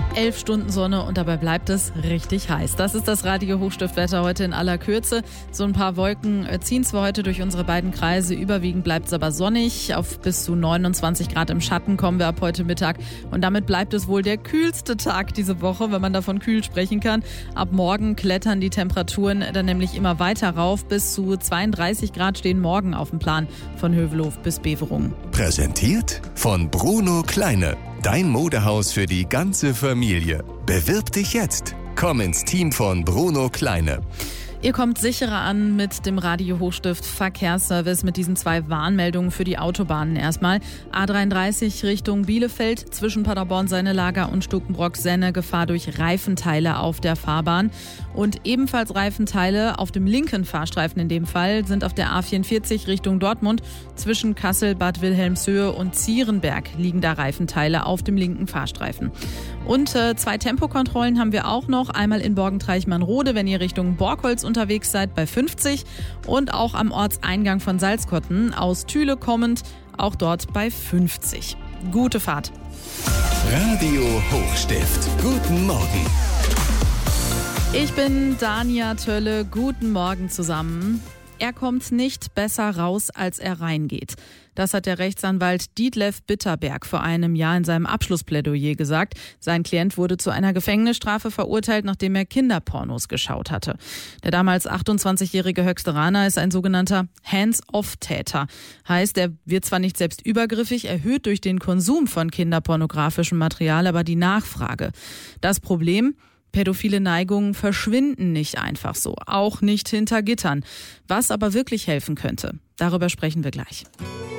11 Stunden Sonne und dabei bleibt es richtig heiß. Das ist das Radio-Hochstiftwetter heute in aller Kürze. So ein paar Wolken ziehen zwar heute durch unsere beiden Kreise, überwiegend bleibt es aber sonnig. Auf bis zu 29 Grad im Schatten kommen wir ab heute Mittag. Und damit bleibt es wohl der kühlste Tag diese Woche, wenn man davon kühl sprechen kann. Ab morgen klettern die Temperaturen dann nämlich immer weiter rauf. Bis zu 32 Grad stehen morgen auf dem Plan von Hövelhof bis Beverungen. Präsentiert von Bruno Kleine. Dein Modehaus für die ganze Familie. Bewirb dich jetzt. Komm ins Team von Bruno Kleine. Ihr kommt sicherer an mit dem Radio Hochstift Verkehrsservice mit diesen 2 Warnmeldungen für die Autobahnen erstmal. A33 Richtung Bielefeld zwischen Paderborn-Sennelager und Stukenbrock-Senne Gefahr durch Reifenteile auf der Fahrbahn. Und ebenfalls Reifenteile auf dem linken Fahrstreifen in dem Fall sind auf der A44 Richtung Dortmund. Zwischen Kassel, Bad Wilhelmshöhe und Zierenberg liegen da Reifenteile auf dem linken Fahrstreifen. Und 2 Tempokontrollen haben wir auch noch. Einmal in Borgentreich-Mannrode, wenn ihr Richtung Borgholz unterwegs seid, bei 50. Und auch am Ortseingang von Salzkotten aus Thüle kommend, auch dort bei 50. Gute Fahrt. Radio Hochstift. Guten Morgen. Ich bin Dania Tölle. Guten Morgen zusammen. Er kommt nicht besser raus, als er reingeht. Das hat der Rechtsanwalt Dietlef Bitterberg vor einem Jahr in seinem Abschlussplädoyer gesagt. Sein Klient wurde zu einer Gefängnisstrafe verurteilt, nachdem er Kinderpornos geschaut hatte. Der damals 28-jährige Höxteraner ist ein sogenannter Hands-off-Täter. Heißt, er wird zwar nicht selbst übergriffig, erhöht durch den Konsum von kinderpornografischem Material aber die Nachfrage. Das Problem: pädophile Neigungen verschwinden nicht einfach so, auch nicht hinter Gittern. Was aber wirklich helfen könnte, darüber sprechen wir gleich.